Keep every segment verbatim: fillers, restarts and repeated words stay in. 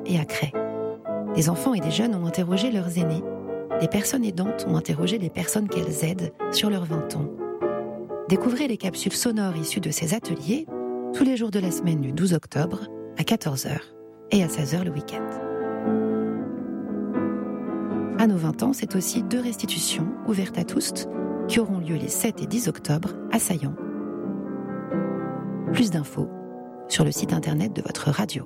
et à Cray. Des enfants et des jeunes ont interrogé leurs aînés. Les personnes aidantes ont interrogé les personnes qu'elles aident sur leurs vingt ans. Découvrez les capsules sonores issues de ces ateliers tous les jours de la semaine du douze octobre à quatorze heures et à seize heures le week-end. À nos vingt ans, c'est aussi deux restitutions ouvertes à tous qui auront lieu les sept et dix octobre à Saillant. Plus d'infos sur le site internet de votre radio.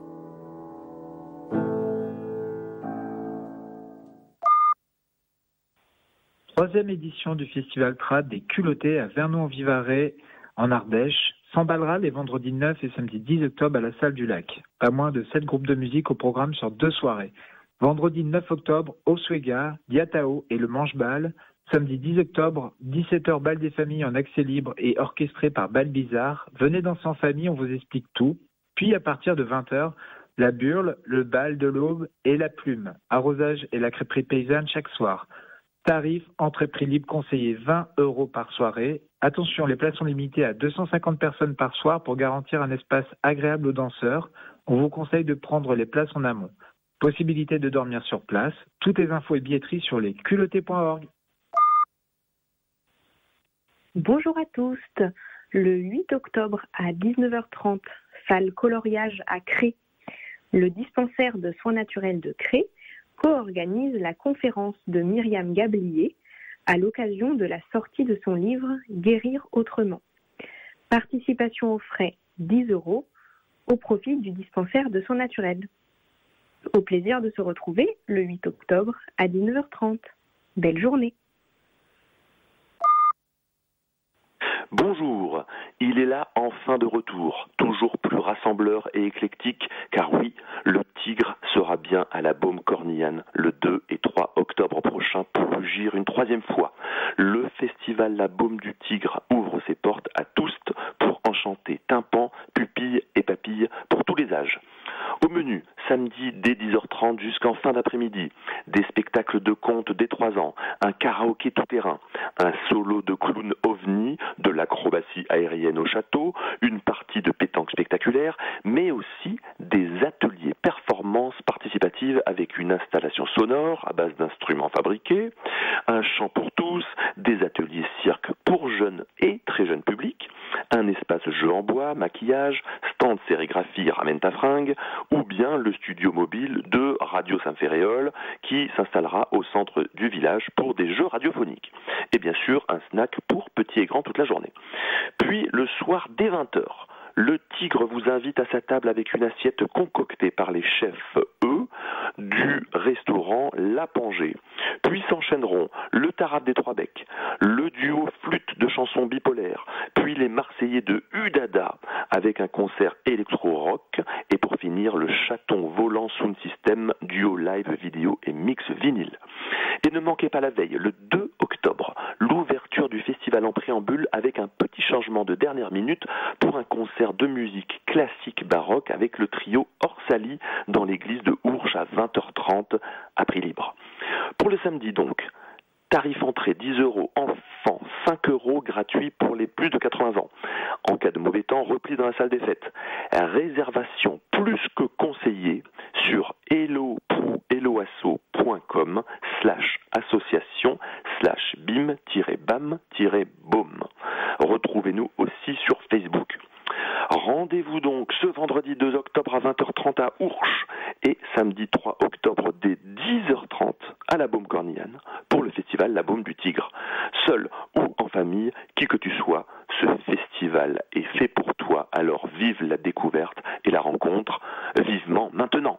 Troisième édition du Festival Trad des Culottés à Vernon-en-Vivarais en Ardèche s'emballera les vendredis neuf et samedi dix octobre à la Salle du Lac. Pas moins de sept groupes de musique au programme sur deux soirées. Vendredi neuf octobre, Oswega, Diatao et le Manche-Bal. Samedi dix octobre, dix-sept heures, bal des familles en accès libre et orchestré par Bal Bizarre. Venez danser en famille, on vous explique tout. Puis à partir de vingt heures, la burle, le bal de l'aube et la plume. Arrosage et la crêperie paysanne chaque soir. Tarif, entrée prix libre conseillé vingt euros par soirée. Attention, les places sont limitées à deux cent cinquante personnes par soir pour garantir un espace agréable aux danseurs. On vous conseille de prendre les places en amont. Possibilité de dormir sur place. Toutes les infos et billetteries sur les culottés point org. Bonjour à tous. Le huit octobre à dix-neuf heures trente, salle coloriage à Cray. Le dispensaire de soins naturels de Cray co-organise la conférence de Myriam Gablier à l'occasion de la sortie de son livre « Guérir autrement ». Participation aux frais dix euros au profit du dispensaire de soins naturels. Au plaisir de se retrouver le huit octobre à dix-neuf heures trente. Belle journée. Bonjour, il est là enfin de retour, toujours plus rassembleur et éclectique, car oui, le Tigre sera bien à la Baume Cornillane le deux et trois octobre prochain pour rugir une troisième fois. Le festival La Baume du Tigre ouvre ses portes à tous pour enchanter tympans, pupilles et papilles pour tous les âges. Au menu, samedi dès dix heures trente jusqu'en fin d'après-midi, des spectacles de contes dès trois ans, un karaoké tout-terrain, un solo de clown ovni, de l'acrobatie aérienne au château, une partie de pétanque spectaculaire, mais aussi des ateliers performances participatives avec une installation sonore à base d'instruments fabriqués, un chant pour tous, des ateliers cirque pour jeunes et très jeunes publics, un espace jeu en bois, maquillage, stand sérigraphie ramène ta fringue, ou bien le studio mobile de Radio Saint-Ferréol qui s'installera au centre du village pour des jeux radiophoniques. Et bien sûr, un snack pour petits et grands toute la journée. Puis, le soir dès vingt heures, le Tigre vous invite à sa table avec une assiette concoctée par les chefs, eux, du restaurant La Pangée. Puis s'enchaîneront le Tarab des Trois Becs, le duo flûte de chansons bipolaires, puis les Marseillais de Udada avec un concert électro-rock, et pour finir le Chaton Volant Sound System, duo live vidéo et mix vinyle. Et ne manquez pas la veille, le deux octobre, l'ouverture du festival en préambule avec un petit changement de dernière minute pour un concert de musique classique baroque avec le trio Orsali dans l'église de Ourche à vingt heures trente à prix libre. Pour le samedi donc, tarif entrée dix euros, enfants cinq euros gratuit pour les plus de quatre-vingts ans. En cas de mauvais temps, repli dans la salle des fêtes. Réservation plus que conseillée sur hello helloasso point com slash association slash bim bam baume. Retrouvez-nous aussi sur Facebook. Rendez-vous donc ce vendredi deux octobre à vingt heures trente à Ourche et samedi trois octobre dès dix heures trente à la Baume Cornillane pour le festival La Baume du Tigre. Seul ou en famille, qui que tu sois, ce festival est fait pour toi, alors vive la découverte et la rencontre vivement maintenant.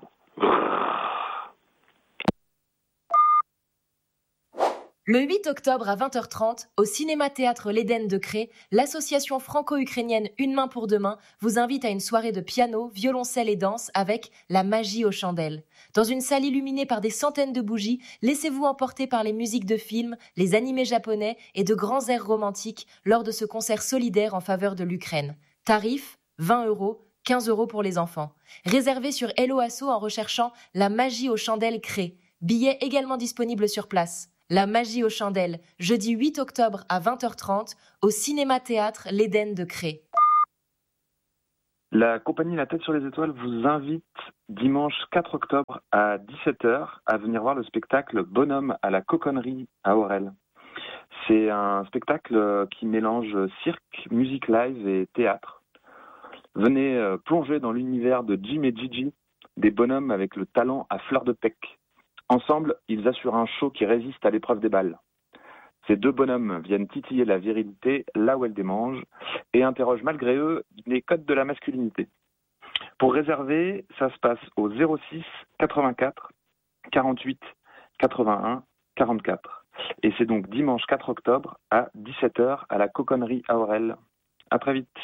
Le huit octobre à vingt heures trente, au Cinéma-Théâtre L'Éden de Cray, l'association franco-ukrainienne Une main pour demain vous invite à une soirée de piano, violoncelle et danse avec La magie aux chandelles. Dans une salle illuminée par des centaines de bougies, laissez-vous emporter par les musiques de films, les animés japonais et de grands airs romantiques lors de ce concert solidaire en faveur de l'Ukraine. Tarif, vingt euros, quinze euros pour les enfants. Réservé sur Hello Asso en recherchant La magie aux chandelles Cray. Billets également disponibles sur place. La magie aux chandelles, jeudi huit octobre à vingt heures trente, au Cinéma-Théâtre L'Éden de Cray. La compagnie La Tête sur les Étoiles vous invite dimanche quatre octobre à dix-sept heures à venir voir le spectacle Bonhomme à la Coconnerie à Aurel. C'est un spectacle qui mélange cirque, musique live et théâtre. Venez plonger dans l'univers de Jim et Gigi, des bonhommes avec le talent à fleur de pec. Ensemble, ils assurent un show qui résiste à l'épreuve des balles. Ces deux bonhommes viennent titiller la virilité là où elle démange et interrogent malgré eux les codes de la masculinité. Pour réserver, ça se passe au zéro six quatre-vingt-quatre quarante-huit quatre-vingt-un quarante-quatre. Et c'est donc dimanche quatre octobre à dix-sept heures à la Coconnerie à Aurel. À très vite.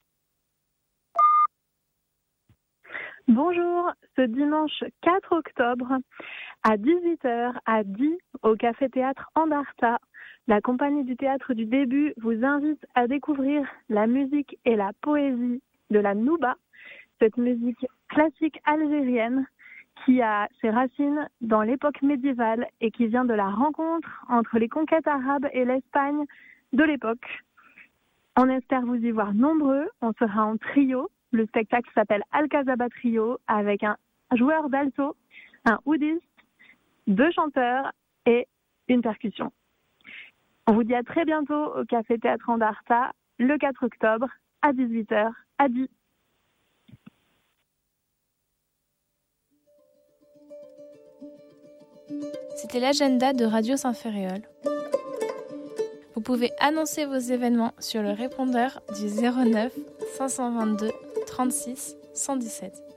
Bonjour, ce dimanche quatre octobre à dix-huit heures à Die au Café Théâtre Andarta, la compagnie du théâtre du début vous invite à découvrir la musique et la poésie de la Nouba, cette musique classique algérienne qui a ses racines dans l'époque médiévale et qui vient de la rencontre entre les conquêtes arabes et l'Espagne de l'époque. On espère vous y voir nombreux, on sera en trio. Le spectacle s'appelle Alcazaba Trio avec un joueur d'alto, un oudiste, deux chanteurs et une percussion. On vous dit à très bientôt au Café Théâtre Andarta, le quatre octobre à dix-huit heures à Die. C'était l'agenda de Radio Saint-Ferréol. Vous pouvez annoncer vos événements sur le répondeur du zéro neuf cinq cent vingt-deux trente-six cent dix-sept.